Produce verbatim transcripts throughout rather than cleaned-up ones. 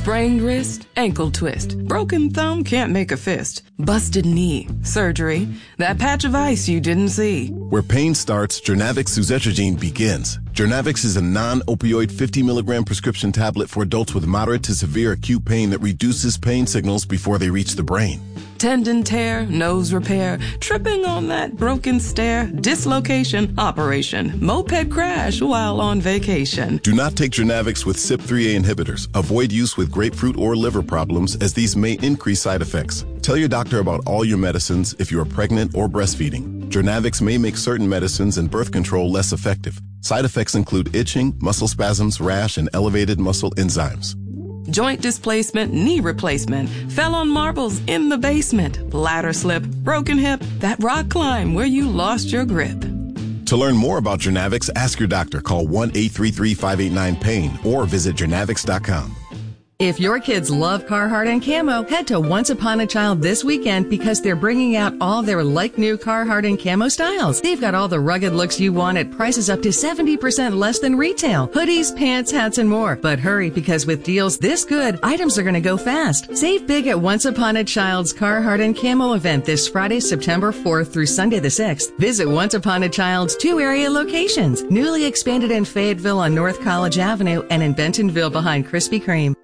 Sprained wrist, ankle twist, broken thumb can't make a fist, busted knee, surgery, that patch of ice you didn't see. Where pain starts, Journavx suzetrigine begins. Journavx is a non-opioid fifty milligram prescription tablet for adults with moderate to severe acute pain that reduces pain signals before they reach the brain. Tendon tear, nose repair, tripping on that broken stair, dislocation, operation, moped crash while on vacation. Do not take Journavx with C Y P three A inhibitors. Avoid use with grapefruit or liver problems, as these may increase side effects. Tell your doctor about all your medicines if you are pregnant or breastfeeding. Journavx may make certain medicines and birth control less effective. Side effects include itching, muscle spasms, rash, and elevated muscle enzymes. Joint displacement, knee replacement, fell on marbles in the basement, bladder slip, broken hip, that rock climb where you lost your grip. To learn more about Journavx, ask your doctor. Call one eight three three, five eight nine, pain or visit journavx dot com. If your kids love Carhartt and Camo, head to Once Upon a Child this weekend because they're bringing out all their like-new Carhartt and Camo styles. They've got all the rugged looks you want at prices up to seventy percent less than retail. Hoodies, pants, hats, and more. But hurry, because with deals this good, items are going to go fast. Save big at Once Upon a Child's Carhartt and Camo event this Friday, September fourth through Sunday the sixth. Visit Once Upon a Child's two area locations, newly expanded in Fayetteville on North College Avenue and in Bentonville behind Krispy Kreme.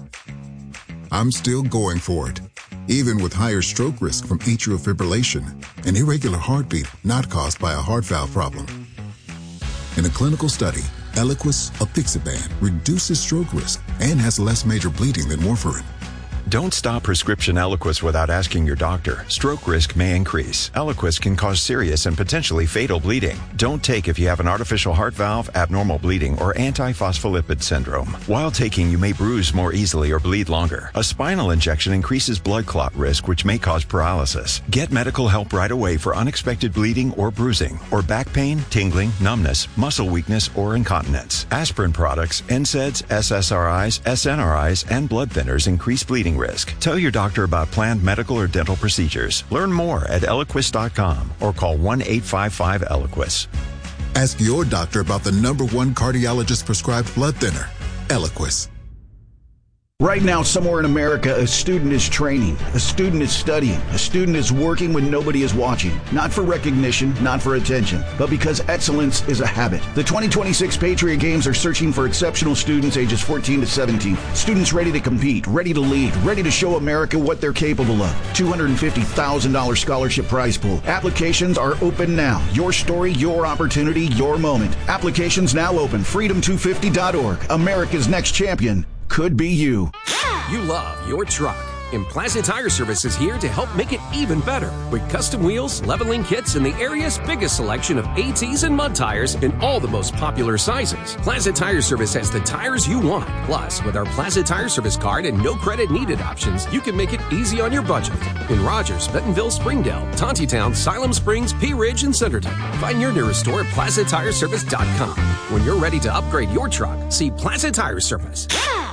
I'm still going for it, even with higher stroke risk from atrial fibrillation, an irregular heartbeat not caused by a heart valve problem. In a clinical study, Eliquis, apixaban, reduces stroke risk and has less major bleeding than warfarin. Don't stop prescription Eliquis without asking your doctor. Stroke risk may increase. Eliquis can cause serious and potentially fatal bleeding. Don't take if you have an artificial heart valve, abnormal bleeding, or antiphospholipid syndrome. While taking, you may bruise more easily or bleed longer. A spinal injection increases blood clot risk, which may cause paralysis. Get medical help right away for unexpected bleeding or bruising, or back pain, tingling, numbness, muscle weakness, or incontinence. Aspirin products, N SAIDs, S S R Is, S N R Is, and blood thinners increase bleeding risk. Tell your doctor about planned medical or dental procedures. Learn more at eliquis dot com or call one eight five five Eliquis. Ask your doctor about the number one cardiologist prescribed blood thinner, Eliquis. Right now, somewhere in America, a student is training, a student is studying, a student is working when nobody is watching. Not for recognition, not for attention, but because excellence is a habit. The twenty twenty-six Patriot Games are searching for exceptional students ages fourteen to seventeen. Students ready to compete, ready to lead, ready to show America what they're capable of. two hundred fifty thousand dollars scholarship prize pool. Applications are open now. Your story, your opportunity, your moment. Applications now open. freedom two fifty dot org. America's next champion could be you. You love your truck, and Plaza Tire Service is here to help make it even better with custom wheels, leveling kits, and the area's biggest selection of ATs and mud tires in all the most popular sizes. Plaza Tire Service has the tires you want. Plus, with our Plaza Tire Service card and no credit needed options, you can make it easy on your budget. In Rogers, Bentonville, Springdale, Tontitown, Siloam Springs, Pea Ridge, and Centerton. Find your nearest store at plaza tire service dot com. When you're ready to upgrade your truck, see Plaza Tire Service.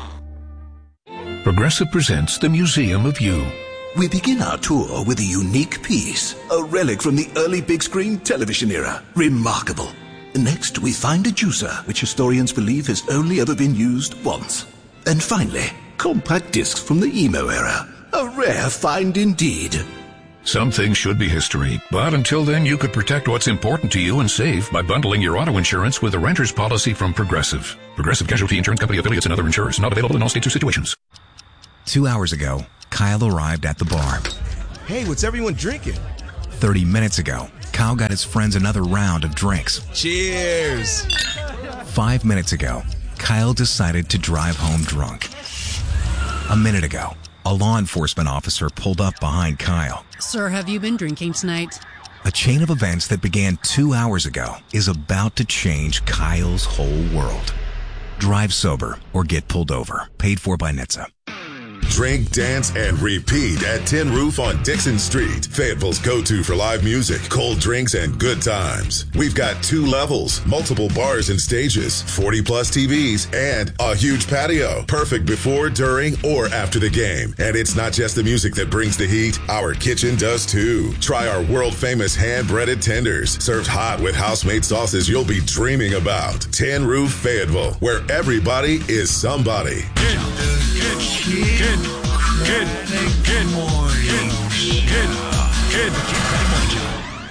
Progressive presents the Museum of You. We begin our tour with a unique piece, a relic from the early big screen television era. Remarkable. Next, we find a juicer, which historians believe has only ever been used once. And finally, compact discs from the emo era. A rare find indeed. Some things should be history, but until then you could protect what's important to you and save by bundling your auto insurance with a renter's policy from Progressive. Progressive Casualty Insurance Company affiliates and other insurers. Not available in all states or situations. Two hours ago, Kyle arrived at the bar. Hey, what's everyone drinking? Thirty minutes ago, Kyle got his friends another round of drinks. Cheers! Five minutes ago, Kyle decided to drive home drunk. A minute ago, a law enforcement officer pulled up behind Kyle. Sir, have you been drinking tonight? A chain of events that began two hours ago is about to change Kyle's whole world. Drive sober or get pulled over. Paid for by N H T S A. Drink, dance, and repeat at Tin Roof on Dixon Street. Fayetteville's go-to for live music, cold drinks, and good times. We've got two levels, multiple bars and stages, forty plus T Vs, and a huge patio. Perfect before, during, or after the game. And it's not just the music that brings the heat. Our kitchen does too. Try our world-famous hand-breaded tenders, served hot with house-made sauces you'll be dreaming about. Tin Roof Fayetteville, where everybody is somebody. Good, good, good, good morning. Good, good, good.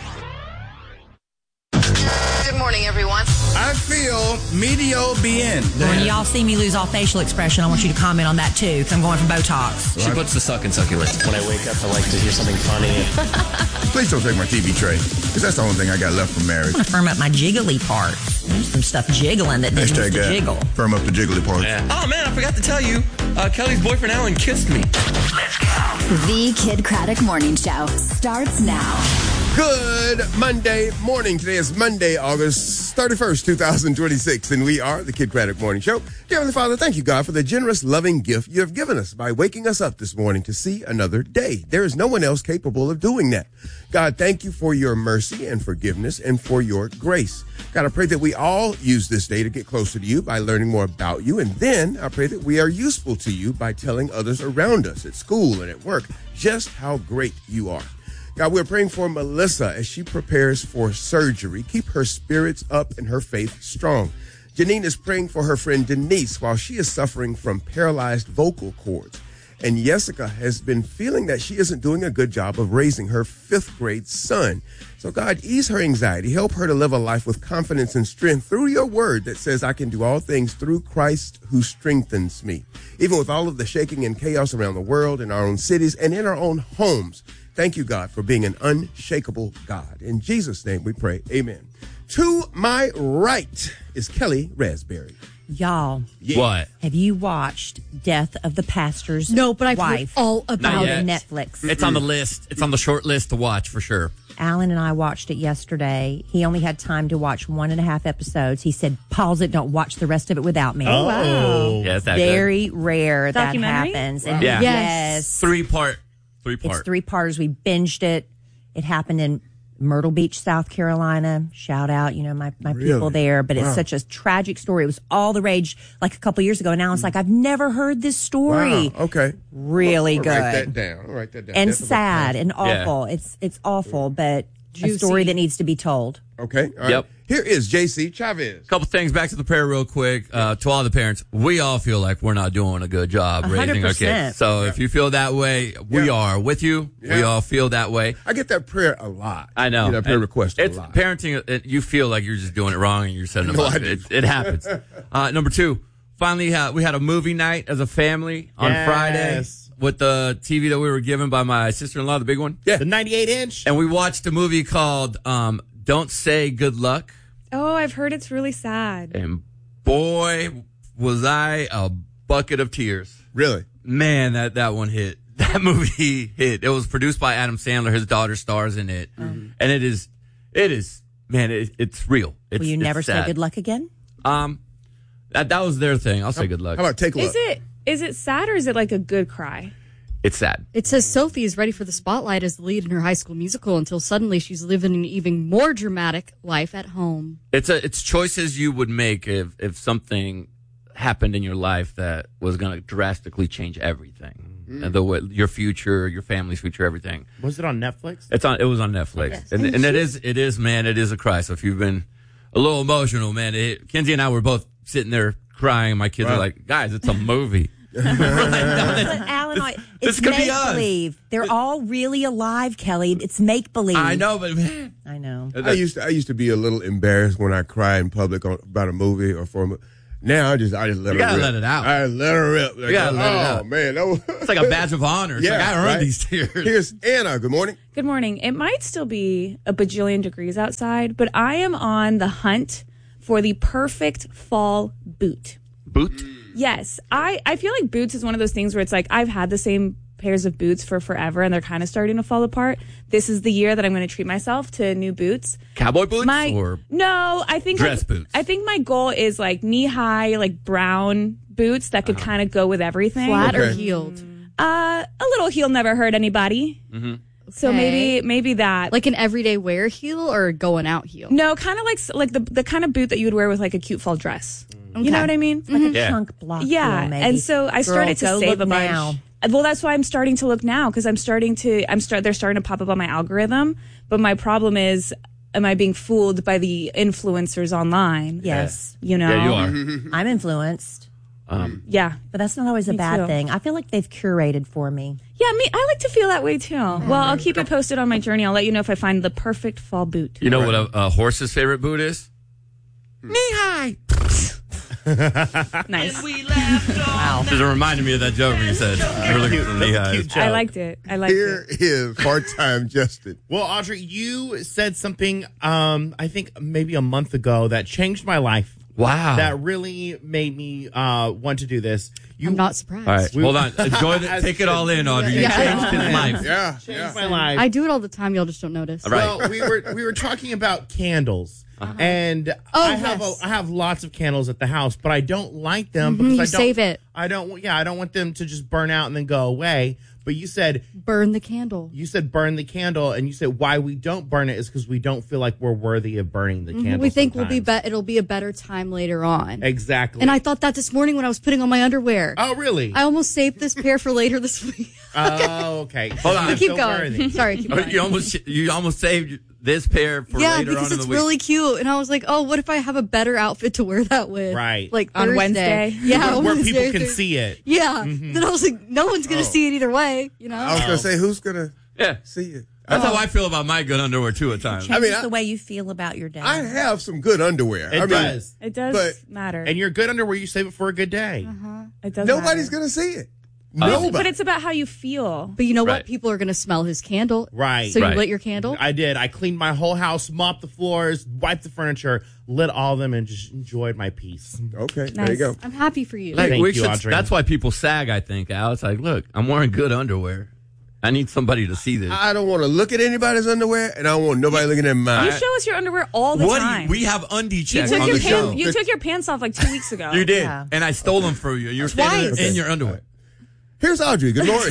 Good morning, everyone. I feel medio bien. When y'all see me lose all facial expression, I want you to comment on that too, because I'm going for Botox. She puts the suck in succulent. When I wake up, I like to hear something funny. Please don't take my T V tray, because that's the only thing I got left from marriage. I'm going to firm up my jiggly part. There's some stuff jiggling that didn't used to that. jiggle. Firm up the jiggly part. Yeah. Oh, man, I forgot to tell you. Uh, Kelly's boyfriend, Alan, kissed me. Let's go. The Kid Craddock Morning Show starts now. Good Monday morning. Today is Monday, August thirty-first, twenty twenty-six, and we are the Kid Craddock Morning Show. Dear Heavenly Father, thank you, God, for the generous, loving gift you have given us by waking us up this morning to see another day. There is no one else capable of doing that. God, thank you for your mercy and forgiveness and for your grace. God, I pray that we all use this day to get closer to you by learning more about you, and then I pray that we are useful to you by telling others around us at school and at work just how great you are. God, we're praying for Melissa as she prepares for surgery. Keep her spirits up and her faith strong. Janine is praying for her friend Denise while she is suffering from paralyzed vocal cords. And Jessica has been feeling that she isn't doing a good job of raising her fifth grade son. So God, ease her anxiety. Help her to live a life with confidence and strength through your word that says, I can do all things through Christ who strengthens me. Even with all of the shaking and chaos around the world, in our own cities, and in our own homes, thank you, God, for being an unshakable God. In Jesus' name we pray. Amen. To my right is Kelly Raspberry. Y'all. Yeah. What? Have you watched Death of the Pastor's No, but I've Wife? heard all about on it. Netflix. It's on the list. It's on the short list to watch for sure. Alan and I watched it yesterday. He only had time to watch one and a half episodes. He said, pause it, don't watch the rest of it without me. Oh, wow. Yeah, it's that Very good. rare that Documentary? happens. Wow. And Yeah. yes. Three part. Three part. It's three parters. We binged it. It happened in Myrtle Beach, South Carolina. Shout out, you know, my, my Really? people there. But Wow. it's such a tragic story. It was all the rage like a couple years ago. And now it's like, I've never heard this story. Wow. Okay. Really I'll good. Write that down. I'll write that down. And Death of a sad Pastor. and awful. It's it's awful, but Juicy. a story that needs to be told. Okay. All right. Yep. Here is J C Chavez. Couple things back to the prayer real quick. Uh, to all the parents, we all feel like we're not doing a good job one hundred raising our percent. kids. So Yeah. if you feel that way, we Yeah. are with you. We Yeah. all feel that way. I get that prayer a lot. I know. You know, prayer And request a it's lot. Parenting, it, you feel like you're just doing it wrong and you're setting them No, up. I do. It, it happens. Uh, number two, finally uh, we had a movie night as a family on Yes. Friday with the T V that we were given by my sister-in-law, the big one. Yeah. The ninety-eight inch. And we watched a movie called um, Don't Say Good Luck. Oh, I've heard it's really sad. And boy, was I a bucket of tears. Really? Man, that, that one hit. That movie hit. It was produced by Adam Sandler. His daughter stars in it. Mm. And it is, it is, man, it, it's real. It's, Will you it's never say sad. good luck again? Um, that, that was their thing. I'll say good luck. How about take a look? Is it is it sad or is it like a good cry? It's sad. It says Sophie is ready for the spotlight as the lead in her High School Musical until suddenly she's living an even more dramatic life at home. It's a, it's choices you would make if, if something happened in your life that was going to drastically change everything. Mm. And the way, your future, your family's future, everything. Was it on Netflix? It's on. It was on Netflix, Yes. and, and it is. It is, man. It is a cry. So if you've been a little emotional, man, it, Kenzie and I were both sitting there crying. My kids Wow. are like, "Guys, it's a movie." But Alan, I- this it's could be make us. believe. They're all really alive, Kelly. It's make believe. I know, but man, I know. I used to I used to be a little embarrassed when I cry in public on, about a movie or for a movie. Now I just I just let You her gotta rip. let it out. I let her rip. Like, You gotta let it oh out. man, that was, it's like a badge of honor. It's yeah, like I earned right? these tears. Here's Anna. Good morning. Good morning. It might still be a bajillion degrees outside, but I am on the hunt for the perfect fall boot. Boot? Yes. I, I feel like boots is one of those things where it's like I've had the same pairs of boots for forever and they're kind of starting to fall apart. This is the year that I'm going to treat myself to new boots. Cowboy boots My, or no, I think dress like, boots? I think my goal is like knee high, like brown boots that could Uh-huh. kind of go with everything. Flat or Okay. heeled? Uh, a little heel never hurt anybody. Mm-hmm. So Okay. maybe maybe that. Like an everyday wear heel or going out heel? No, kind of like like the the kind of boot that you would wear with like a cute fall dress. Okay. You know what I mean? Like a Yeah. chunk block. Yeah, heel, maybe. and so I started Girl, to go save look a bunch. now. Well, that's why I'm starting to look now because I'm starting to I'm start they're starting to pop up on my algorithm. But my problem is, am I being fooled by the influencers online? Yes. You know, Yeah, you are. I'm influenced. Um, Yeah. But that's not always a Me bad too. thing. I feel like they've curated for me. Yeah, me. I like to feel that way too. Well, I'll keep it posted on my journey. I'll let you know if I find the perfect fall boot. you know what a, a horse's favorite boot is? Knee high. Nice. Wow. Just reminded me of that joke you said. Earlier from knee highs. I liked it. I liked Here it. is part-time Justin. Well, Audrey, you said something, um, I think maybe a month ago that changed my life. Wow. That really made me uh, want to do this. You, I'm not surprised. All right, hold on. Enjoy the, take it all in, Audrey. You Yeah. changed his life. Yeah, changed yeah. my life. I do it all the time. Y'all just don't notice. Right. Well, we were we were talking about candles, Uh-huh. and Oh, I have yes. a, I have lots of candles at the house, but I don't light them Mhm, because you I don't save it. I don't want- yeah I don't want them to just burn out and then go away. But you said Burn the candle. you said burn the candle, and you said why we don't burn it is because we don't feel like we're worthy of burning the Mhm, candle. We think we'll be, sometimes. be it'll be a better time later on. Exactly. And I thought that this morning when I was putting on my underwear. Oh, really? I almost saved this pair for later this week. Oh, okay. Hold on. But keep So going. worthy. Sorry, keep going. You almost you almost saved this pair for yeah, later because on in it's the week. really cute. And I was like, oh, what if I have a better outfit to wear that with? Right. Like On Thursday. Wednesday? Yeah, where, on where Wednesday, people can Thursday. see it. Yeah. Mhm. Then I was like, no one's going to Oh. see it either way, you know? I was going to say, who's going to Yeah. see it? That's how I feel about my good underwear too at times. Changes mean, I- the way you feel about your day. I have some good underwear. It I mean, does. It does But- matter. And you're good underwear. You save it for a good day. Uh-huh. It does Nobody's matter. going to see it. But it's- Nobody. But it's about how you feel. But you know Right. what? People are going to smell his candle. Right. So Right. you lit your candle? I did. I cleaned my whole house, mopped the floors, wiped the furniture, lit all of them, and just enjoyed my peace. Okay, Nice. there you go. I'm happy for you. Like, Thank we you, should, Audrey. that's why people sag, I think, Al. It's like, look, I'm wearing good underwear. I need somebody to see this. I don't want to look at anybody's underwear, and I don't want nobody looking at mine. You show us your underwear all the what do time. you, we have undie You checks took on your the show. pants. You took your pants off like two weeks ago. You did, Yeah. and I stole them from you. You were standing Twice. in your underwear. Here's Audrey. Good morning.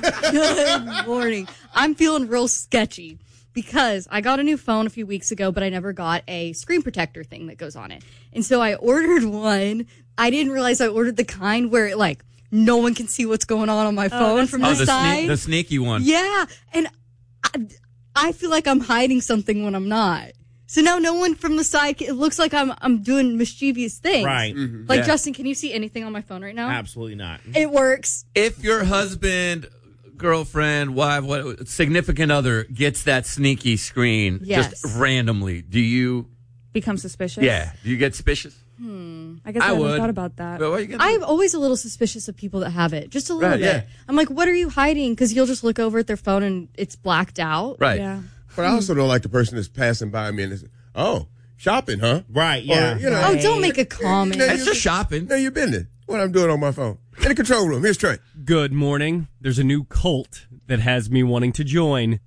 Good morning. I'm feeling real sketchy because I got a new phone a few weeks ago, but I never got a screen protector thing that goes on it. And so I ordered one. I didn't realize I ordered the kind where it, like, no one can see what's going on on my phone from Oh, the, the, side. sneak, the sneaky one. Yeah. And I, I feel like I'm hiding something when I'm not. So now no one from the side, it looks like I'm I'm doing mischievous things. Right. Like, Yeah. Justin, can you see anything on my phone right now? Absolutely not. It works. If your husband, girlfriend, wife, what, significant other gets that sneaky screen Yes. just randomly, do you? Become suspicious. Yeah. Do you get suspicious? I guess I I, haven't would. thought about that. Well, what are you gonna I'm always a little suspicious of people that have it, just a little Right, bit. yeah. I'm like, what are you hiding? Because you'll just look over at their phone and it's blacked out. Right. Yeah. But I also don't like the person that's passing by me and is, oh, shopping, huh? Right, yeah. Or, you know, Oh, don't make a comment. Now It's you- just shopping. Know your business. What I'm doing on my phone. In the control room. Here's Trey. Good morning. There's a new cult that has me wanting to join.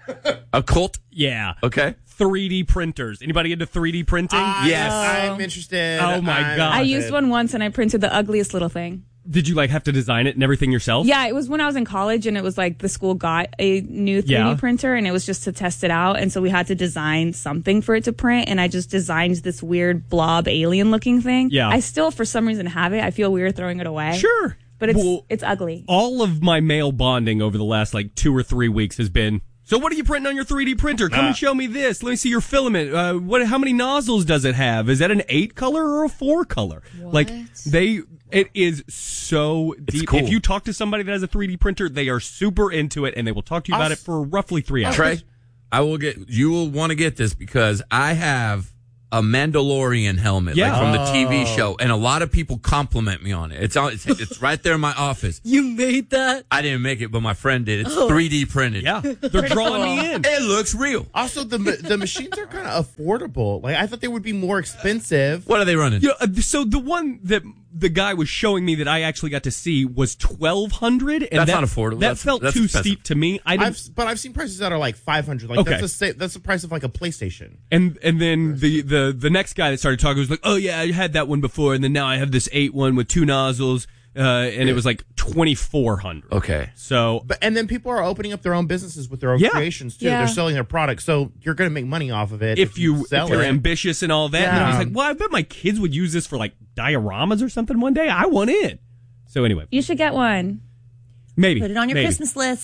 A cult? Yeah. Okay. three D printers. Anybody into three D printing? I- Yes. I'm interested. Oh, my I'm God. I interested. used one once and I printed the ugliest little thing. Did you like have to design it and everything yourself? Yeah, it was when I was in college and it was like the school got a new three D Yeah. printer and it was just to test it out. And so we had to design something for it to print. And I just designed this weird blob alien looking thing. Yeah. I still, for some reason, have it. I feel weird throwing it away. Sure. But it's Well, it's ugly. all of my male bonding over the last like two or three weeks has been, so what are you printing on your three D printer? Come Uh. and show me this. Let me see your filament. Uh, what? How many nozzles does it have? Is that an eight color or a four color? Like they, it is so deep. cool. If you talk to somebody that has a three D printer, they are super into it and they will talk to you about it for roughly three hours. Trey, I will get. You will want to get this because I have a Mandalorian helmet, Yeah. like from the T V Oh. show, and a lot of people compliment me on it. It's on. It's, it's right there in my office. You made that? I didn't make it, but my friend did. It's Oh. three D printed. Yeah, they're drawing me in. It looks real. Also, the ma- the machines are kind of affordable. Like I thought they would be more expensive. What are they running? Yeah, uh, so the one that the guy was showing me that I actually got to see was twelve hundred, and That's that, not affordable. That That's- felt that's too expensive. steep to me. I didn't. I've, but I've seen prices that are like five hundred. Like Okay. that's the sa- that's the price of like a PlayStation. And and then the, the, the next guy that started talking was like, oh yeah, I had that one before, and then now I have this eight one with two nozzles, uh, and it was like twenty four hundred. Okay. So, But and then people are opening up their own businesses with their own Yeah. creations too. Yeah. They're selling their products, so you're going to make money off of it if you sell if you're it. ambitious and all that, and then I was Yeah. like, well, I bet my kids would use this for like dioramas or something one day. I want in. So anyway, You should get one. maybe Put it on your maybe. Christmas list.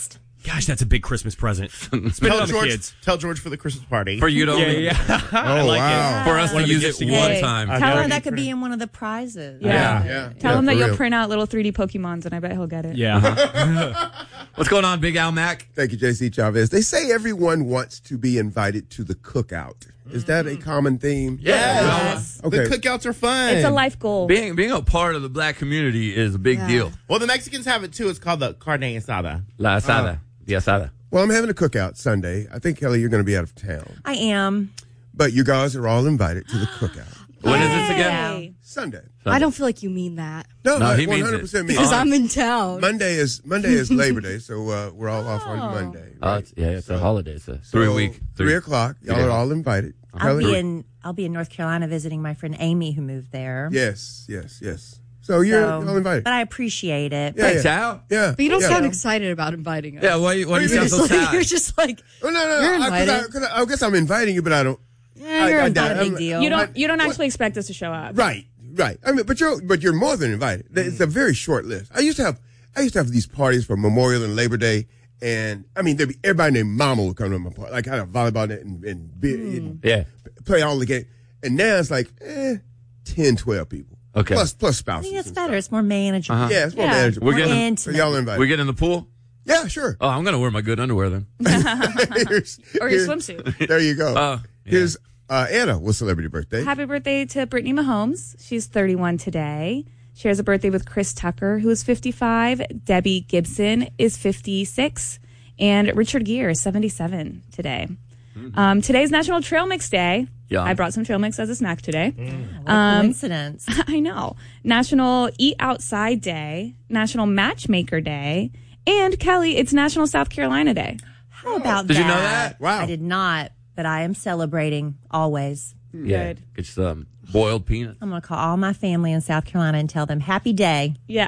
Gosh, that's a big Christmas present. Spend it Tell on the George, kids. tell George for the Christmas party. For you to Yeah, only, yeah. I Oh, like wow. it. for us to One of the use gifts it to one get. time. I Tell know. her that could be in one of the prizes. Yeah. Yeah. Tell Yeah, him that for you'll real. print out little three D Pokemons, and I bet he'll get it. Yeah. What's going on, Big Al Mac? Thank you, J C Chavez. They say everyone wants to be invited to the cookout. Is that a common theme? Yes. Okay. The cookouts are fun. It's a life goal. Being being a part of the black community is a big Yeah. deal. Well, the Mexicans have it too. It's called the carne asada. La asada. The asada. Well, I'm having a cookout Sunday. I think, Kelly, you're going to be out of town. I am. But you guys are all invited to the cookout. When is this again? Hey. Sunday. I don't feel like you mean that. No, No, I he means one hundred percent it. mean Because it. I'm in town. Monday is Monday is Labor Day, so uh, we're all off on Monday. Oh, right? it's, yeah, it's So- a holiday. It's a so three week. Three o'clock. Y'all three are days. all invited. I'll Kelly? be in. I'll be in North Carolina visiting my friend Amy, who moved there. Yes, yes, yes. So you're So- all invited. But I appreciate it. Yeah, Thanks, yeah. Al. Yeah. But you don't yeah. sound excited about inviting us. Yeah, why, why do you You're sound just so like, sad? you're just like, Oh, no, no, You're no. I, 'cause I, invited. 'cause I, I guess I'm inviting you, but I don't. yeah, you're I- I invited. doubt- Not a big I'm- deal. You don't. You don't actually expect us to show up. Right, right. I mean, but you're but you're more than invited. It's a very short list. I used to have I used to have these parties for Memorial and Labor Day, and I mean, there'd be everybody named Mama would come to my party. Like I had a volleyball net and, and, be, and Yeah. play all the game. And now it's like eh, ten, twelve people. Okay. Plus plus I spouses. think it's and better. It's more manageable. Uh-huh. stuff. Yeah, it's more Yeah. manageable. We're getting- So intimate. y'all invited. We get in the pool? yeah, sure. Oh, I'm going to wear my good underwear then. Here's- Or your here- swimsuit. There you go. Oh, yeah. Here's uh, Anna with celebrity birthday. Happy birthday to Brittany Mahomes. She's thirty-one today. She has a birthday with Chris Tucker, who is fifty-five. Debbie Gibson is fifty-six. And Richard Gere is seventy-seven today. Um, today's National Trail Mix Day. Yum. I brought some trail mix as a snack today. What a coincidence. I know. National Eat Outside Day. National Matchmaker Day. And Kelly, it's National South Carolina Day. How about Did that? you know that? Wow. I did not, but I am celebrating always. Yeah. Good. Get some boiled peanuts. I'm going to call all my family in South Carolina and tell them happy day. Yeah.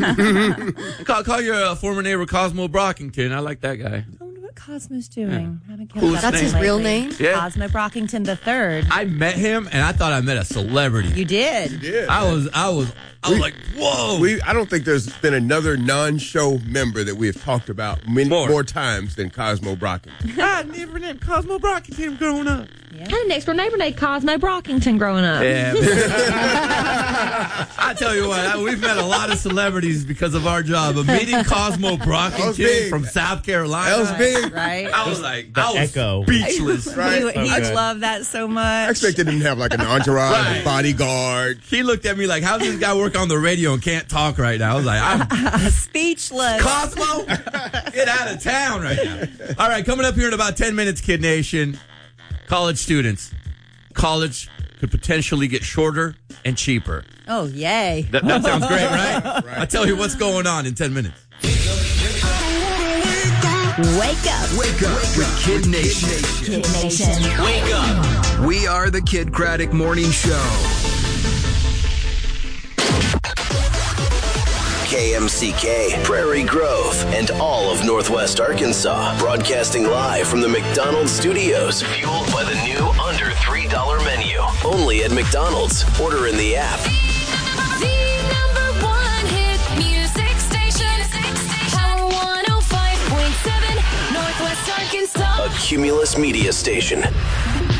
Call, call your uh, former neighbor Cosmo Brockington. I like that guy. I wonder what Cosmo's doing. I haven't kept Coolest up That's with his real lately. name? Yeah. Cosmo Brockington the third. I met him and I thought I met a celebrity. You did. Yeah. I was, I was, I was like, whoa. We, I don't think there's been another non-show member that we have talked about many More. more, times than Cosmo Brocken. I never met Cosmo Brockington growing up. I had a next door neighbor named Cosmo Brockington growing up. Yeah. I tell you what, I, we've met a lot of celebrities because of our job. But meeting Cosmo was Brockington big. from South Carolina. That was big. Right? I was like, The I was echo. speechless. Right. He, he good. loved that so I much. expected him to have like an entourage, Right. a bodyguard. He looked at me like, how's this guy work on the radio and can't talk right now? I was like, I'm Speechless. Cosmo, get out of town right now. All right, coming up here in about ten minutes, Kid Nation, college students. College could potentially get shorter and cheaper. Oh, yay. That, that sounds great, right? I'll tell you what's going on in ten minutes. Wake up. Wake up with Kid Nation. Kid Nation. Wake up. We are the Kid Craddock Morning Show. K M C K, Prairie Grove, and all of Northwest Arkansas. Broadcasting live from the McDonald's studios. Fueled by the new under three dollar menu. Only at McDonald's. Order in the app. The number one hit music station. Power one oh five point seven, Northwest Arkansas. A Cumulus Media Station.